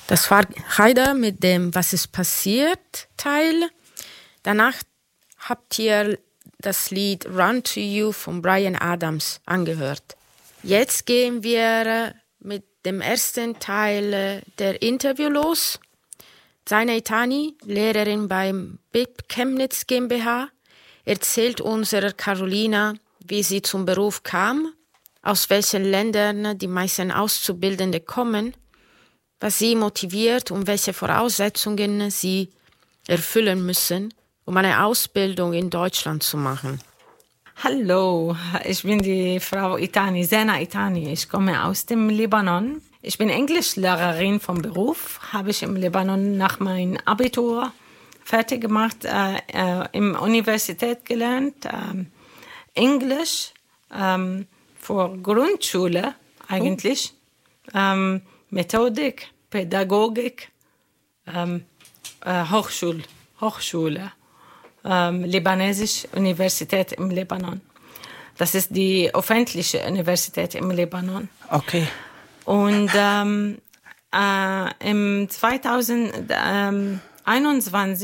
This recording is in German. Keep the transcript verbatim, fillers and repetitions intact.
Das war Haider mit dem Was ist passiert Teil. Danach habt ihr das Lied Run to You von Bryan Adams angehört. Jetzt gehen wir mit dem ersten Teil der Interview los. Zaina Itani, Lehrerin beim B I P Chemnitz GmbH, erzählt unserer Carolina, wie sie zum Beruf kam, aus welchen Ländern die meisten Auszubildende kommen, was sie motiviert und welche Voraussetzungen sie erfüllen müssen, um eine Ausbildung in Deutschland zu machen. Hallo, ich bin die Frau Itani, Zaina Itani. Ich komme aus dem Libanon. Ich bin Englischlehrerin vom Beruf, habe ich im Libanon nach meinem Abitur fertig gemacht, äh, äh, in Universität gelernt, äh, Englisch ähm, für Grundschule eigentlich, oh. ähm, Methodik, Pädagogik, ähm, äh, Hochschule, Hochschule. Ähm, Libanesische Universität im Libanon. Das ist die öffentliche Universität im Libanon. Okay. Und ähm, äh, im zweitausendeinundzwanzig